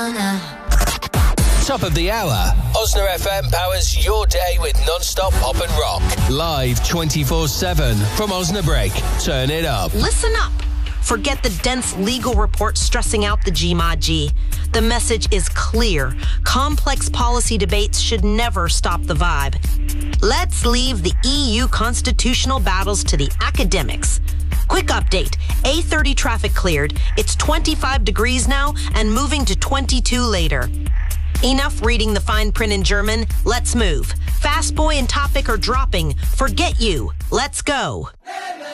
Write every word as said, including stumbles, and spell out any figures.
Top of the hour. Osna F M powers your day with non-stop pop and rock. Live twenty-four seven from Osnabrück. Turn it up. Listen up. Forget the dense legal report stressing out the G M A G. The message is clear. Complex policy debates should never stop the vibe. Let's leave the E U constitutional battles to the academics. Quick update. A thirty traffic cleared. It's twenty-five degrees now and moving to twenty-two later. Enough reading the fine print in German. Let's move. Fast Boy and Topic are dropping. Forget you. Let's go.